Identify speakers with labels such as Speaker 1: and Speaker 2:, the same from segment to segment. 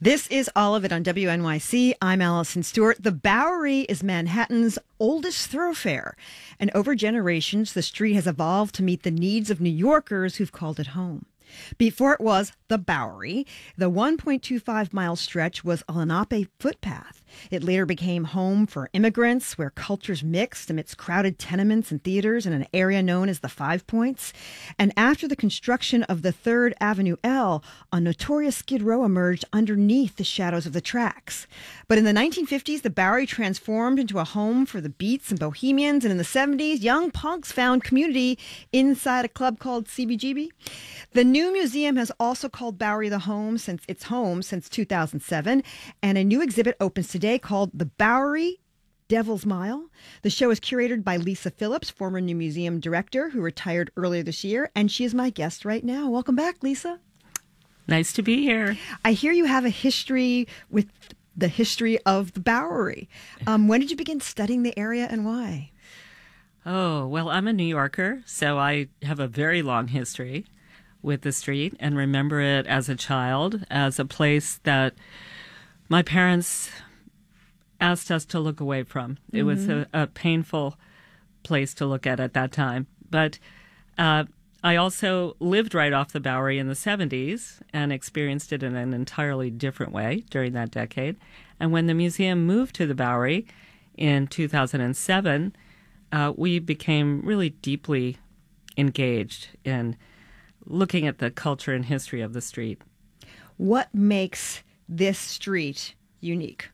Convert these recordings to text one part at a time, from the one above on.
Speaker 1: This is all of it on WNYC. I'm Allison Stewart. The Bowery is Manhattan's oldest thoroughfare, and over generations, the street has evolved to meet the needs of New Yorkers who've called it home. Before it was the Bowery, the 1.25-mile stretch was a Lenape footpath. It later became home for immigrants, where cultures mixed amidst crowded tenements and theaters in an area known as the Five Points. And after the construction of the 3rd Avenue L, a notorious Skid Row emerged underneath the shadows of the tracks. But in the 1950s, the Bowery transformed into a home for the Beats and Bohemians, and in the 70s, young punks found community inside a club called CBGB. The new museum has also called Bowery its home since 2007, and a new exhibit opens today called The Bowery Devil's Mile. The show is curated by Lisa Phillips, former new museum director who retired earlier this year, and she is my guest right now. Welcome back, Lisa.
Speaker 2: Nice to be here.
Speaker 1: I hear you have a history with the history of the Bowery. When did you begin studying the area and why?
Speaker 2: Oh, well, I'm a New Yorker, so I have a very long history with the street and remember it as a child as a place that my parents asked us to look away from. It was a painful place to look at that time. But I also lived right off the Bowery in the 70s and experienced it in an entirely different way during that decade. And when the museum moved to the Bowery in 2007, we became really deeply engaged in looking at the culture and history of the street.
Speaker 1: What makes this street unique?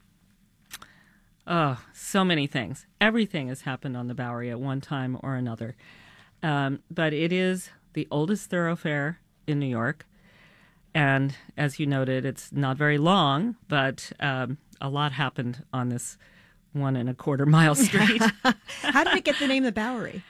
Speaker 2: Oh, so many things. Everything has happened on the Bowery at one time or another. But it is the oldest thoroughfare in New York. And as you noted, it's not very long, but a lot happened on this 1.25 mile street.
Speaker 1: How did it get the name the Bowery?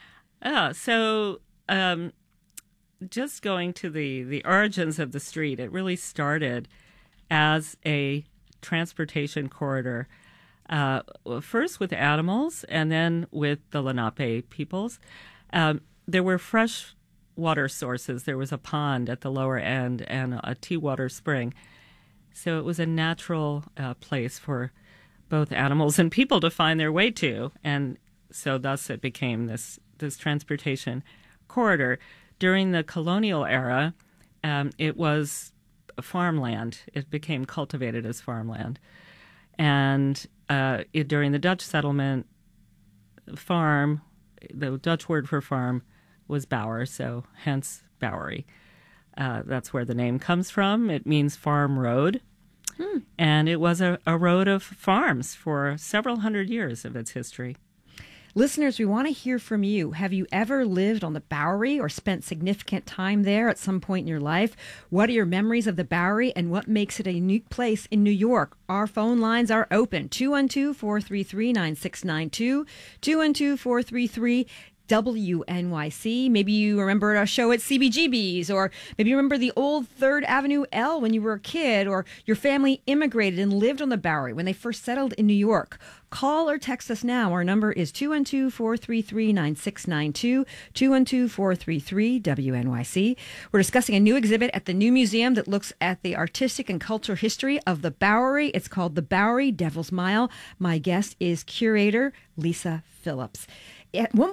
Speaker 2: Just going to the origins of the street, it really started as a transportation corridor, first with animals and then with the Lenape peoples. There were fresh water sources. There was a pond at the lower end and a tea water spring. So it was a natural place for both animals and people to find their way to. And so thus it became this transportation corridor. During the colonial era, it was farmland. It became cultivated as farmland. And during the Dutch settlement, farm, the Dutch word for farm was Bower, so hence Bowery. That's where the name comes from. It means farm road. And it was a road of farms for several hundred years of its history.
Speaker 1: Listeners, we want to hear from you. Have you ever lived on the Bowery or spent significant time there at some point in your life? What are your memories of the Bowery and what makes it a unique place in New York? Our phone lines are open. 212-433-9692, 212-433 WNYC. Maybe you remember a show at CBGB's, or maybe you remember the old 3rd Avenue L when you were a kid, or your family immigrated and lived on the Bowery when they first settled in New York. Call or text us now. Our number is 212-433-9692, 212-433-WNYC. We're discussing a new exhibit at the new museum that looks at the artistic and cultural history of the Bowery. It's called The Bowery Devil's Mile. My guest is curator Lisa Phillips. At one